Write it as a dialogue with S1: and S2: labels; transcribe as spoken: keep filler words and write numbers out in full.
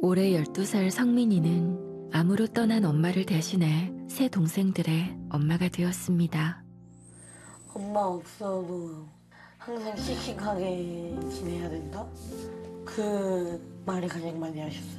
S1: 올해 열두 살 성민이는 암으로 떠난 엄마를 대신해 새 동생들의 엄마가 되었습니다.
S2: 엄마 없어도 항상 씩씩하게 지내야 된다? 그 말을 가장 많이 하셨어요.